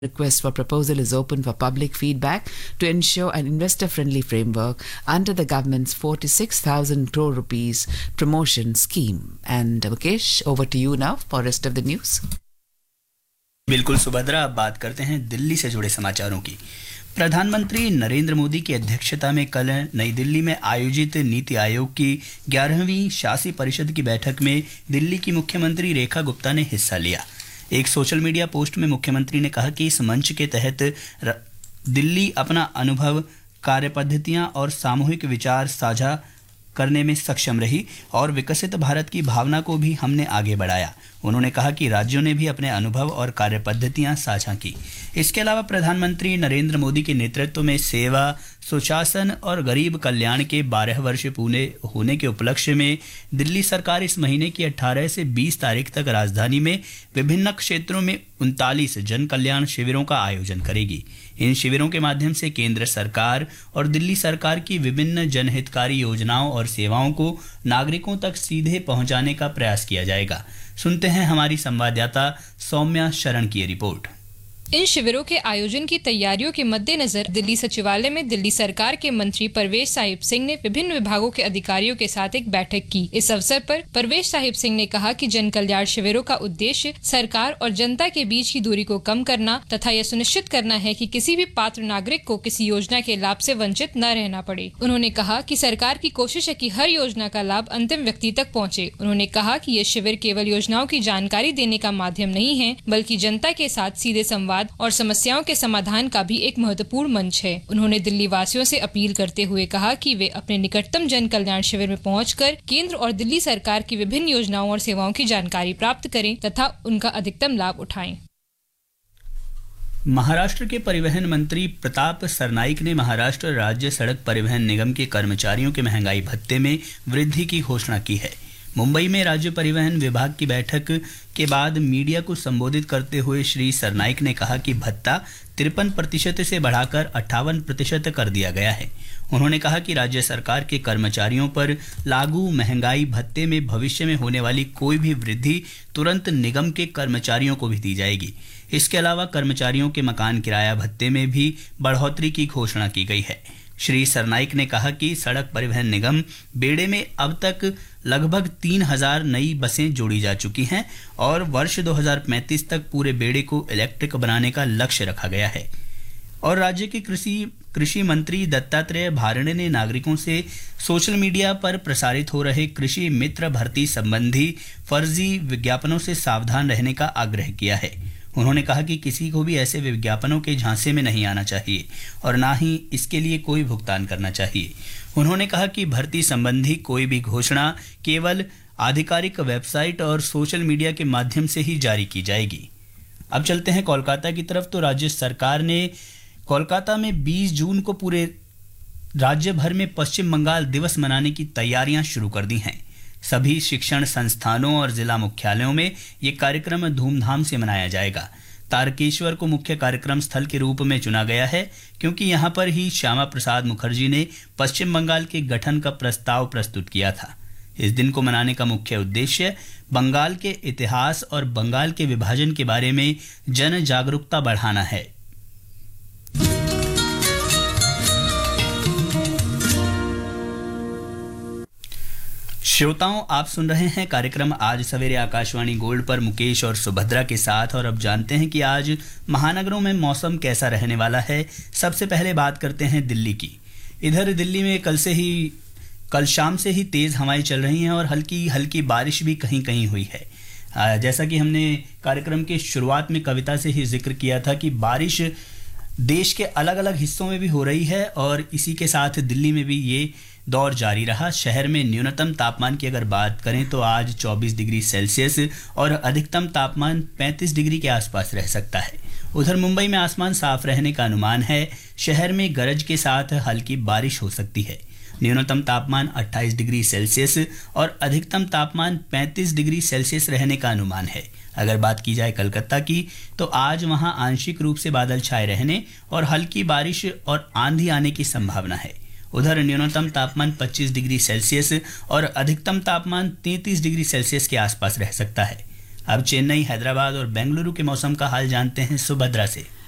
Request for proposal is open for public feedback to ensure an investor-friendly framework under the government's 46,000 crore rupees promotion scheme. And Mukesh, over to you now for rest of the news. बिल्कुल सुभद्रा, अब बात करते हैं दिल्ली से जुड़े समाचारों की। प्रधानमंत्री नरेंद्र मोदी की अध्यक्षता में कल नई दिल्ली में आयोजित नीति आयोग की 11वीं शासी परिषद की बैठक में दिल्ली की मुख्यमंत्री रेखा गुप्ता ने हिस्सा लिया। एक सोशल मीडिया पोस्ट में मुख्यमंत्री ने कहा कि इस मंच के तहत दिल्ली अपना अनुभव, कार्यपद्धतियां और सामूहिक विचार साझा करने में सक्षम रही और विकसित भारत की भावना को भी हमने आगे बढ़ाया। उन्होंने कहा कि राज्यों ने भी अपने अनुभव और कार्यपद्धतियां साझा की। इसके अलावा प्रधानमंत्री नरेंद्र मोदी के नेतृत्व में सेवा, सुशासन और गरीब कल्याण के 12 वर्ष पूरे होने के उपलक्ष्य में दिल्ली सरकार इस महीने की 18 से 20 तारीख तक राजधानी में विभिन्न क्षेत्रों में 39 जन कल्याण शिविरों का आयोजन करेगी। इन शिविरों के माध्यम से केंद्र सरकार और दिल्ली सरकार की विभिन्न जनहितकारी योजनाओं और सेवाओं को नागरिकों तक सीधे पहुंचाने का प्रयास किया जाएगा। सुनते हैं हमारी संवाददाता सौम्या शरण की रिपोर्ट। इन शिविरों के आयोजन की तैयारियों के मद्देनजर दिल्ली सचिवालय में दिल्ली सरकार के मंत्री परवेश साहिब सिंह ने विभिन्न विभागों के अधिकारियों के साथ एक बैठक की। इस अवसर पर परवेश साहिब सिंह ने कहा कि जन कल्याण शिविरों का उद्देश्य सरकार और जनता के बीच की दूरी को कम करना तथा यह सुनिश्चित करना है कि किसी भी पात्र नागरिक को किसी योजना के लाभ से वंचित न रहना पड़े। उन्होंने कहा कि सरकार की कोशिश है कि हर योजना का लाभ अंतिम व्यक्ति तक पहुँचे। उन्होंने कहा कि ये शिविर केवल योजनाओं की जानकारी देने का माध्यम नहीं है, बल्कि जनता के साथ सीधे संवाद और समस्याओं के समाधान का भी एक महत्वपूर्ण मंच है। उन्होंने दिल्ली वासियों से अपील करते हुए कहा कि वे अपने निकटतम जन कल्याण शिविर में पहुंचकर केंद्र और दिल्ली सरकार की विभिन्न योजनाओं और सेवाओं की जानकारी प्राप्त करें तथा उनका अधिकतम लाभ उठाएं। महाराष्ट्र के परिवहन मंत्री प्रताप सरनाइक ने महाराष्ट्र राज्य सड़क परिवहन निगम के कर्मचारियों के महंगाई भत्ते में वृद्धि की घोषणा की है। मुंबई में राज्य परिवहन विभाग की बैठक के बाद मीडिया को संबोधित करते हुए श्री सरनाइक ने कहा कि भत्ता 53% से बढ़ाकर 58% कर दिया गया है। उन्होंने कहा कि राज्य सरकार के कर्मचारियों पर लागू महंगाई भत्ते में भविष्य में होने वाली कोई भी वृद्धि तुरंत निगम के कर्मचारियों को भी दी जाएगी। इसके अलावा कर्मचारियों के मकान किराया भत्ते में भी बढ़ोतरी की घोषणा की गई है। श्री सरनाइक ने कहा कि सड़क परिवहन निगम बेड़े में अब तक लगभग 3000 नई बसें जोड़ी जा चुकी हैं और वर्ष 2035 तक पूरे बेड़े को इलेक्ट्रिक बनाने का लक्ष्य रखा गया है। और राज्य के कृषि मंत्री दत्तात्रेय भारणे ने नागरिकों से सोशल मीडिया पर प्रसारित हो रहे कृषि मित्र भर्ती संबंधी फर्जी विज्ञापनों से सावधान रहने का आग्रह किया है। उन्होंने कहा कि किसी को भी ऐसे विज्ञापनों के झांसे में नहीं आना चाहिए और ना ही इसके लिए कोई भुगतान करना चाहिए। उन्होंने कहा कि भर्ती संबंधी कोई भी घोषणा केवल आधिकारिक वेबसाइट और सोशल मीडिया के माध्यम से ही जारी की जाएगी। अब चलते हैं कोलकाता की तरफ। तो राज्य सरकार ने कोलकाता में 20 जून को पूरे राज्य भर में पश्चिम बंगाल दिवस मनाने की तैयारियां शुरू कर दी हैं। सभी शिक्षण संस्थानों और जिला मुख्यालयों में ये कार्यक्रम धूमधाम से मनाया जाएगा। तारकेश्वर को मुख्य कार्यक्रम स्थल के रूप में चुना गया है क्योंकि यहां पर ही श्यामा प्रसाद मुखर्जी ने पश्चिम बंगाल के गठन का प्रस्ताव प्रस्तुत किया था। इस दिन को मनाने का मुख्य उद्देश्य बंगाल के इतिहास और बंगाल के विभाजन के बारे में जन जागरूकता बढ़ाना है। श्रोताओं, आप सुन रहे हैं कार्यक्रम आज सवेरे आकाशवाणी गोल्ड पर मुकेश और सुभद्रा के साथ। और अब जानते हैं कि आज महानगरों में मौसम कैसा रहने वाला है। सबसे पहले बात करते हैं दिल्ली की। इधर दिल्ली में कल शाम से ही तेज़ हवाएं चल रही हैं और हल्की हल्की बारिश भी कहीं कहीं हुई है। जैसा कि हमने कार्यक्रम के शुरुआत में कविता से ही जिक्र किया था कि बारिश देश के अलग अलग हिस्सों में भी हो रही है और इसी के साथ दिल्ली में भी ये दौर जारी रहा। शहर में न्यूनतम तापमान की अगर बात करें तो आज 24 डिग्री सेल्सियस और अधिकतम तापमान 35 डिग्री के आसपास रह सकता है। उधर मुंबई में आसमान साफ रहने का अनुमान है। शहर में गरज के साथ हल्की बारिश हो सकती है। न्यूनतम तापमान 28 डिग्री सेल्सियस और अधिकतम तापमान 35 डिग्री सेल्सियस रहने का अनुमान है। अगर बात की जाए कलकत्ता की तो आज वहां आंशिक रूप से बादल छाए रहने और हल्की बारिश और आंधी आने की संभावना है। उधर न्यूनतम तापमान 25 डिग्री सेल्सियस और अधिकतम तापमान 33 डिग्री सेल्सियस के आसपास रह सकता है। अब चेन्नई, हैदराबाद और बेंगलुरु के मौसम का हाल जानते हैं सुभद्रा से।